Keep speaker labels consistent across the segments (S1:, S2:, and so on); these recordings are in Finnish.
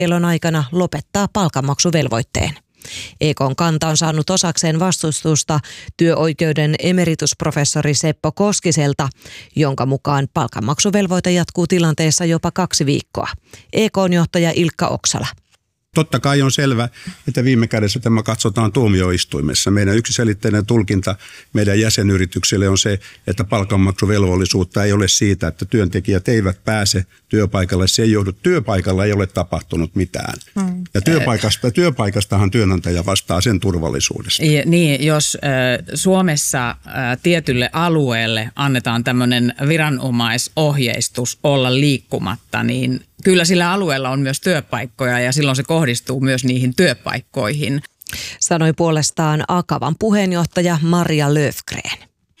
S1: elon aikana lopettaa palkanmaksuvelvoitteen. EK:n kanta on saanut osakseen vastustusta työoikeuden emeritusprofessori Seppo Koskiselta, jonka mukaan palkanmaksuvelvoite jatkuu tilanteessa jopa 2 viikkoa. EK:n johtaja Ilkka Oksala.
S2: Totta kai on selvä, että viime kädessä tämä katsotaan tuomioistuimessa. Meidän yksiselitteinen tulkinta meidän jäsenyrityksille on se, että palkanmaksuvelvollisuutta ei ole siitä, että työntekijät eivät pääse työpaikalle. Se ei johdu, työpaikalla ei ole tapahtunut mitään. Ja työpaikastahan työnantaja vastaa sen turvallisuudesta.
S3: Niin, jos Suomessa tietylle alueelle annetaan tämmöinen viranomaisohjeistus olla liikkumatta, niin kyllä sillä alueella on myös työpaikkoja ja silloin se kohdistuu myös niihin työpaikkoihin.
S1: Sanoi puolestaan Akavan puheenjohtaja Maria Löfgren.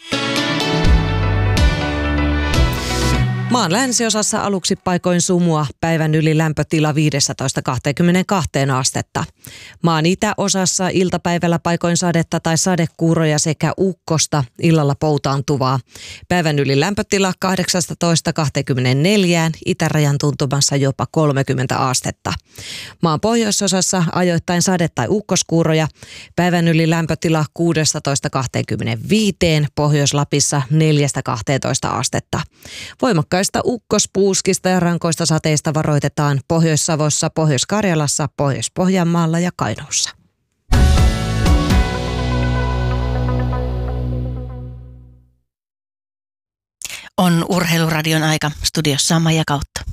S1: Maan länsiosassa aluksi paikoin sumua, päivän yli lämpötila 15-22 astetta. Maan itäosassa iltapäivällä paikoin sadetta tai sadekuuroja sekä ukkosta, illalla poutaantuvaa. Päivän yli lämpötila 18-24, itärajan tuntumassa jopa 30 astetta. Maan pohjoisosassa ajoittain sade- tai ukkoskuuroja, päivän yli lämpötila 16-25, Pohjois-Lapissa 4-12 astetta. Voimakkaista ukkospuuskista ja rankoista sateista varoitetaan Pohjois-Savossa, Pohjois-Karjalassa, Pohjois-Pohjanmaalla ja Kainuussa.
S4: On Urheiluradion aika. Studiossa on Maija Kautto.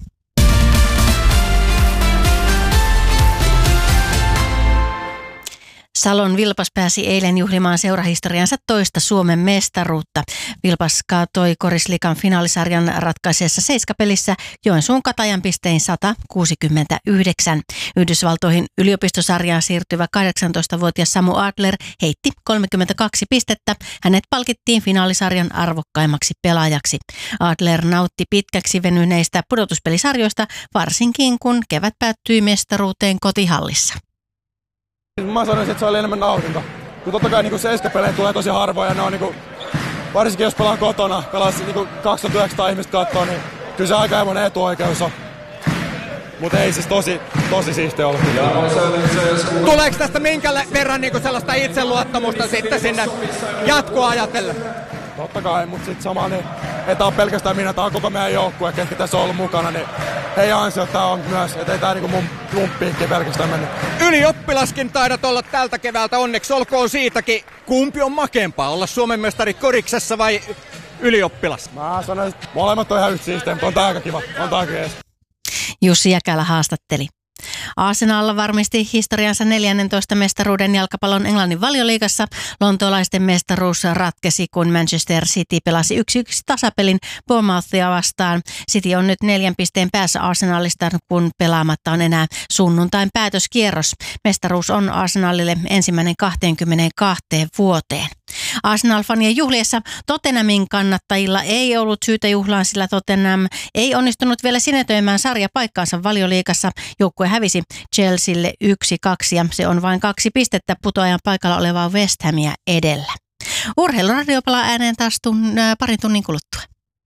S4: Salon Vilpas pääsi eilen juhlimaan seurahistoriansa toista Suomen mestaruutta. Vilpas kaatoi Korisliigan finaalisarjan ratkaisessa seiskapelissä Joensuun Katajan pistein 169. Yhdysvaltoihin yliopistosarjaan siirtyvä 18-vuotias Samu Adler heitti 32 pistettä. Hänet palkittiin finaalisarjan arvokkaimmaksi pelaajaksi. Adler nautti pitkäksi venyneistä pudotuspelisarjoista, varsinkin kun kevät päättyi mestaruuteen kotihallissa.
S5: Mä sanoisin, että se oli enemmän nautinto. Kun totta kai niin seiskapelejä tulee tosi harvoin ja ne on niin kuin, varsinkin jos pelaan kotona, pelaa niin 2900 ihmistä kattoo, niin kyllä se aikamoinen etuoikeus on. Mutta ei siis tosi siistiä ollut.
S6: Tuleeko tästä minkä verran niin sellaista itseluottamusta sitten sinne jatkoa ajatellen?
S5: Totta kai, mutta sitten sama, niin ei tää ole pelkästään minä, tää on koko meidän joukkue, ketkä tässä on ollut mukana, niin heidän ansiot tää on myös, et ei tää niinku mun piikki pelkästään mennyt.
S6: Ylioppilaskin taidat olla tältä keväältä, onneksi olkoon siitäkin. Kumpi on makeampaa, olla Suomen mestari koriksessa vai ylioppilas?
S5: Mä sanoin, että molemmat on ihan yksi siistiä, mutta on tää aika kiva, on tää jees.
S4: Jussi Jäkälä haastatteli. Arsenal varmisti historiansa 14 mestaruuden jalkapallon Englannin Valioliigassa. Lontoolaisten mestaruus ratkesi, kun Manchester City pelasi 1-1 tasapelin Bournemouthia vastaan. City on nyt 4 pisteen päässä Arsenalista, kun pelaamatta on enää sunnuntain päätöskierros. Mestaruus on Arsenalille ensimmäinen 22 vuoteen. Arsenal-fanien juhliessa Tottenhamin kannattajilla ei ollut syytä juhlaan, sillä Tottenham ei onnistunut vielä sinetöimään sarjapaikkaansa Valioliigassa. Joukkue hävisi Chelsealle 1-2 ja se on vain 2 pistettä putoajan paikalla olevaa West Hamia edellä. Urheiluradio palaa ääneen taas parin tunnin kuluttua.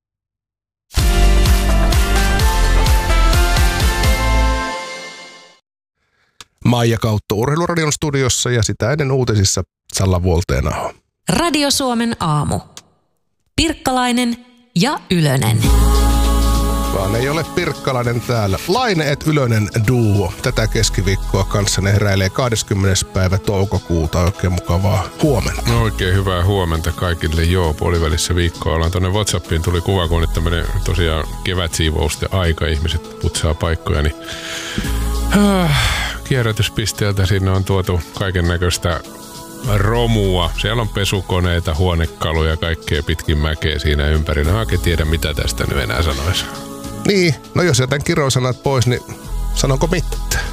S7: Maija Kautto Urheiluradion studiossa ja sitä ennen uutisissa Salla Vuolteenaho.
S1: Radio Suomen aamu. Pirkkalainen ja Ylönen.
S7: Vaan ei ole Pirkkalainen täällä. Laine et Ylönen duo. Tätä keskiviikkoa kanssanne heräilee 20. päivä toukokuuta. Oikein mukavaa huomenta.
S8: No oikein hyvää huomenta kaikille. Joo, puolivälissä viikkoa ollaan. Tuonne WhatsAppiin tuli kuva, kun nyt tämmönen tosiaan kevätsiivousten aika. Ihmiset putsaa paikkoja, niin kierrätyspisteeltä sinne on tuotu kaiken näköistä romua. Siellä on pesukoneita, huonekaluja ja kaikkea pitkin mäkeä siinä ympärillä. Mä en tiedä, mitä tästä nyt enää sanoisi.
S7: Niin, no jos jätän kirosanat pois, niin sanonko mitään?